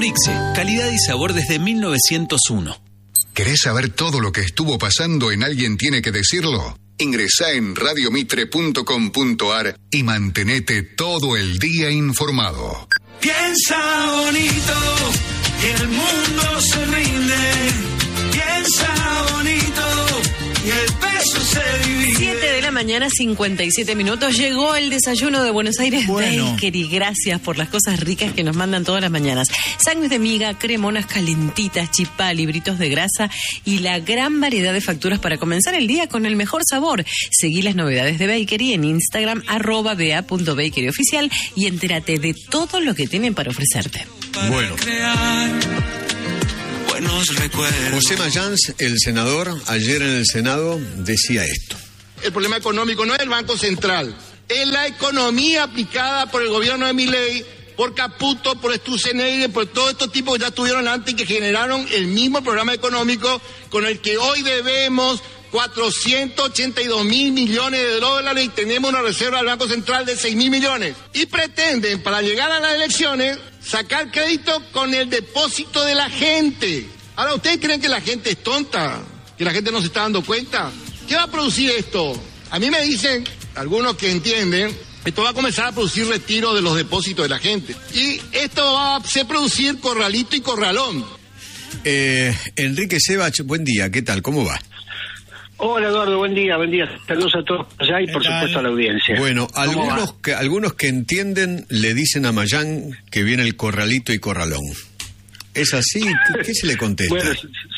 Pixie, calidad y sabor desde 1901. ¿Querés saber todo lo que estuvo pasando en Alguien Tiene que Decirlo? Ingresá en radiomitre.com.ar y mantenete todo el día informado. Piensa bonito y el mundo se rinde. Piensa bonito y el peso se divide. 7:57 a.m. Llegó el desayuno de Buenos Aires Bakery. Gracias por las cosas ricas que nos mandan todas las mañanas. Sándwich de miga, cremonas calentitas, chipá, libritos de grasa y la gran variedad de facturas para comenzar el día con el mejor sabor. Seguí las novedades de Bakery en Instagram, @ba.bakeryoficial, y entérate de todo lo que tienen para ofrecerte. Bueno. José Mayans, el senador, ayer en el Senado decía esto. El problema económico no es el Banco Central, es la economía aplicada por el gobierno de Milei, por Caputo, por Sturzenegger, por todos estos tipos que ya estuvieron antes y que generaron el mismo programa económico con el que hoy debemos 482 mil millones de dólares y tenemos una reserva del Banco Central de 6 mil millones. Y pretenden, para llegar a las elecciones, sacar crédito con el depósito de la gente. Ahora, ¿ustedes creen que la gente es tonta? ¿Que la gente no se está dando cuenta? ¿Qué va a producir esto? A mí me dicen, algunos que entienden, esto va a comenzar a producir retiro de los depósitos de la gente. Y esto va a hacer producir corralito y corralón. Enrique Sebach, buen día, ¿qué tal? ¿Cómo va? Hola Eduardo, buen día. Saludos a todos allá y por supuesto a la audiencia. Bueno, algunos que entienden le dicen a Mayán que viene el corralito y corralón. ¿Es así? ¿Qué se le contesta? Bueno,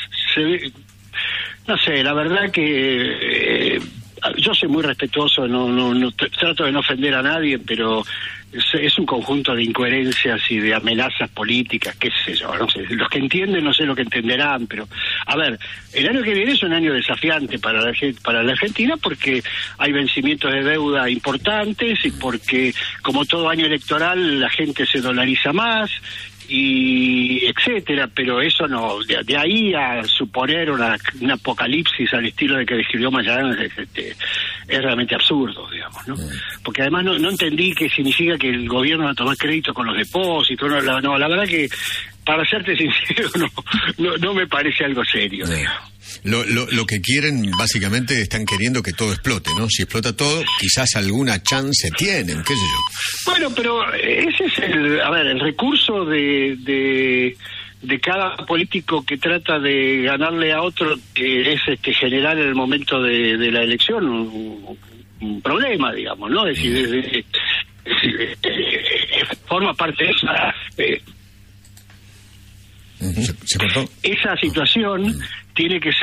no sé, la verdad que yo soy muy respetuoso, no trato de no ofender a nadie, pero es un conjunto de incoherencias y de amenazas políticas, qué sé yo, no sé, los que entienden no sé lo que entenderán, pero a ver, el año que viene es un año desafiante para la Argentina porque hay vencimientos de deuda importantes y porque como todo año electoral la gente se dolariza más y etcétera, pero eso no, de ahí a suponer un apocalipsis al estilo de que describió Mayán es realmente absurdo, digamos, ¿no? Porque además no entendí qué significa que el gobierno va a tomar crédito con los depósitos, no, la verdad que, para serte sincero, no me parece algo serio, digamos. Lo que quieren, básicamente, están queriendo que todo explote, ¿no? Si explota todo, quizás alguna chance tienen, qué sé yo. Bueno, pero ese es el recurso de cada político que trata de ganarle a otro, que es generar en el momento de la elección un problema, digamos, ¿no? Es decir, forma parte de esa... ¿Se cortó? Esa situación tiene que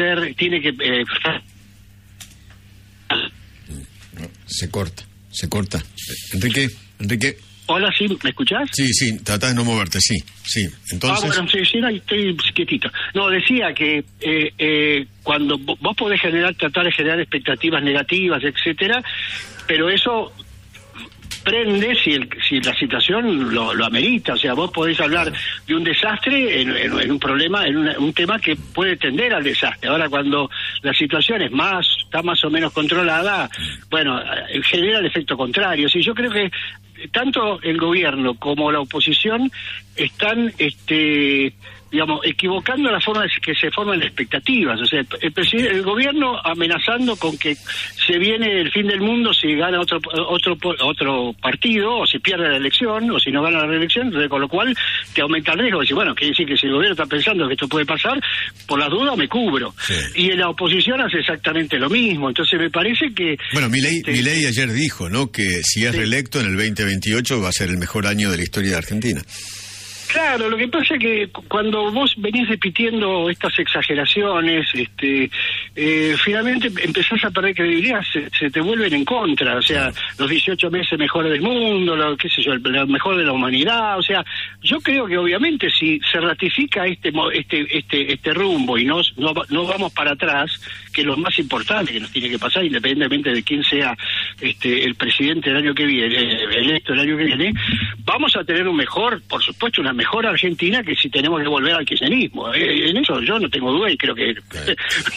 se corta. Enrique. Hola, ¿sí? ¿Me escuchás? Sí, tratá de no moverte, sí. Entonces... bueno, sí, no, estoy quietito. No, decía que cuando vos podés tratar de generar expectativas negativas, etcétera, pero eso prende si la situación lo amerita. O sea, vos podés hablar de un desastre en un problema, en un tema que puede tender al desastre. Ahora, cuando la situación está más o menos controlada, bueno, genera el efecto contrario. Sí, yo creo que tanto el gobierno como la oposición están equivocando la forma de que se forman expectativas. O sea, el gobierno amenazando con que se viene el fin del mundo si gana otro partido, o si pierde la elección, o si no gana la reelección, con lo cual te aumenta el riesgo. Bueno, quiere decir que si el gobierno está pensando que esto puede pasar, por las dudas me cubro. Sí. Y en la oposición hace exactamente lo mismo. Entonces me parece que... Bueno, Milei ayer dijo, ¿no?, que si es reelecto en el 2028 va a ser el mejor año de la historia de Argentina. Claro, lo que pasa es que cuando vos venís repitiendo estas exageraciones, finalmente empezás a perder credibilidad, se te vuelven en contra. O sea, los 18 meses mejores del mundo, lo mejor de la humanidad. O sea, yo creo que obviamente si se ratifica este rumbo y no vamos para atrás, que es lo más importante que nos tiene que pasar, independientemente de quién sea el presidente del año que viene, electo el año que viene, vamos a tener por supuesto, una mejor Argentina que si tenemos que volver al kirchnerismo. En eso yo no tengo duda y creo que mucha de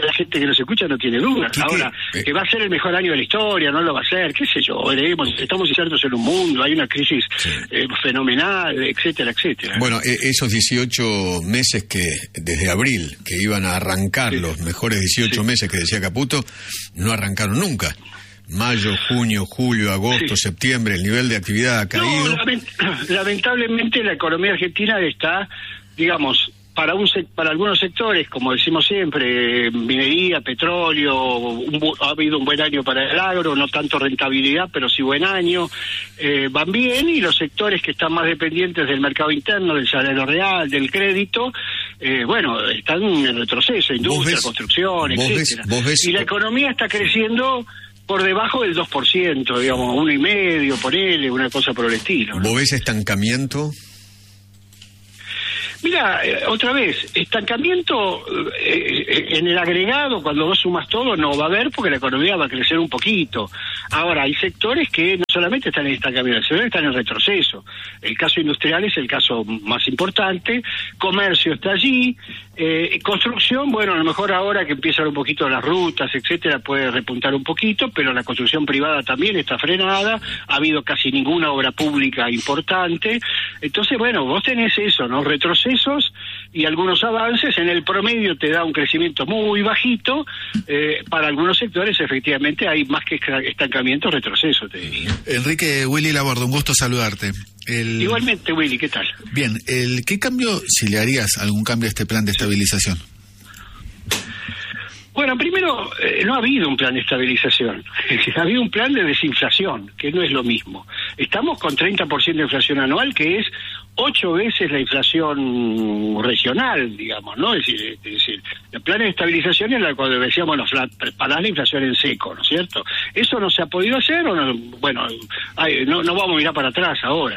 la gente que nos escucha no tiene duda. Ahora, que va a ser el mejor año de la historia, no lo va a ser, qué sé yo, veremos, estamos insertos en un mundo, hay una crisis fenomenal, etcétera, etcétera. Bueno, esos 18 meses que desde abril, que iban a arrancar los mejores 18 meses que decía Caputo, no arrancaron nunca. Mayo, junio, julio, agosto, septiembre, el nivel de actividad ha caído. No, lamentablemente la economía argentina está, digamos, para algunos sectores, como decimos siempre, minería, petróleo, ha habido un buen año para el agro, no tanto rentabilidad, pero sí buen año, van bien, y los sectores que están más dependientes del mercado interno, del salario real, del crédito, bueno, están en retroceso, industria, construcción, etcétera. Y la economía está creciendo por debajo del 2%, digamos, 1,5%, ponele, una cosa por el estilo, ¿no? ¿Vos ves estancamiento? Mira, otra vez, estancamiento en el agregado, cuando vos sumas todo, no va a haber, porque la economía va a crecer un poquito. Ahora, hay sectores que no solamente están en estancamiento, sino que están en retroceso. El caso industrial es el caso más importante, comercio está allí, construcción, bueno, a lo mejor ahora que empiezan un poquito las rutas, etcétera, puede repuntar un poquito, pero la construcción privada también está frenada, ha habido casi ninguna obra pública importante. Entonces, bueno, vos tenés eso, ¿no? Retrocesos y algunos avances. En el promedio te da un crecimiento muy bajito. Para algunos sectores, efectivamente, hay más que estancamiento, retroceso, te diría. Enrique, Willy Laborde, un gusto saludarte. Igualmente, Willy, ¿qué tal? Bien, ¿qué cambio, si le harías algún cambio a este plan de estabilización? Bueno, primero, no ha habido un plan de estabilización. Ha habido un plan de desinflación, que no es lo mismo. Estamos con 30% de inflación anual, que es 8 veces la inflación regional, digamos, ¿no? Es decir, el plan de estabilización es cuando decíamos, parás la inflación en seco, ¿no es cierto? Eso no se ha podido hacer, o no, bueno, no vamos a mirar para atrás ahora.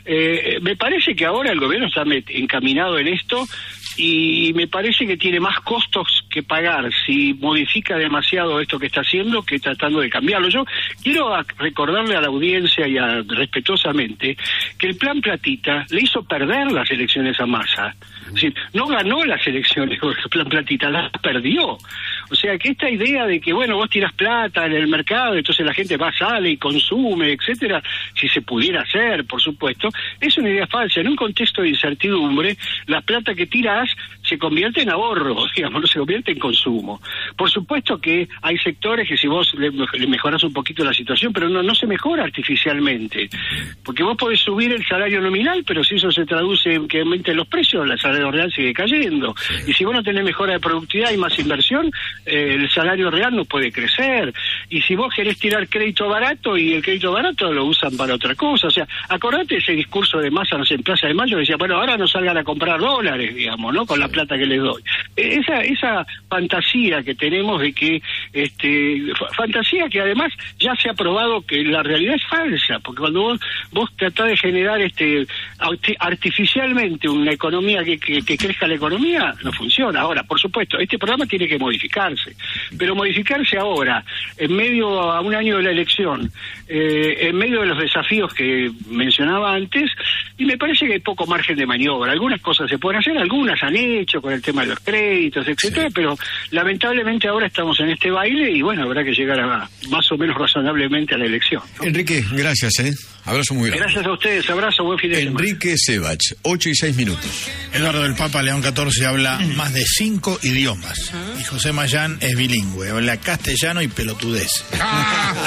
Me parece que ahora el gobierno está encaminado en esto, y me parece que tiene más costos que pagar si modifica demasiado esto que está haciendo que tratando de cambiarlo. Yo quiero recordarle a la audiencia y respetuosamente que el plan Platita le hizo perder las elecciones a Massa. Es decir, no ganó las elecciones con el plan Platita, las perdió. O sea que esta idea de que, bueno, vos tirás plata en el mercado, entonces la gente va, sale y consume, etcétera, si se pudiera hacer, por supuesto, es una idea falsa. En un contexto de incertidumbre, la plata que tirás se convierte en ahorro, digamos, no se convierte en consumo. Por supuesto que hay sectores que si vos le mejorás un poquito la situación, pero no se mejora artificialmente, porque vos podés subir el salario nominal, pero si eso se traduce en que aumenten los precios, el salario real sigue cayendo. Y si vos no tenés mejora de productividad y más inversión, el salario real no puede crecer. Y si vos querés tirar crédito barato, y el crédito barato lo usan para otra cosa. O sea, acordate ese discurso de Massa, no sé, en Plaza de Mayo, decía, bueno, ahora no salgan a comprar dólares, digamos, ¿no? Con la plata que les doy. Esa fantasía que tenemos de que, fantasía que además ya se ha probado que la realidad es falsa, porque cuando vos tratás de generar artificialmente una economía que crezca la economía, no funciona. Ahora, por supuesto, este programa tiene que modificarse, pero modificarse ahora, en medio a un año de la elección, en medio de los desafíos que mencionaba antes, y me parece que hay poco margen de maniobra. Algunas cosas se pueden hacer, algunas han hecho con el tema de los créditos, etcétera, pero lamentablemente ahora estamos en este baile y bueno, habrá que llegar más o menos razonablemente a la elección, ¿no? Enrique, gracias, abrazo muy grande. Gracias a ustedes, abrazo, buen fin de semana. Enrique Sebach, 8:06. Eduardo del Papa León XIV habla más de 5 idiomas y José Mayán es bilingüe, habla castellano y pelotudez.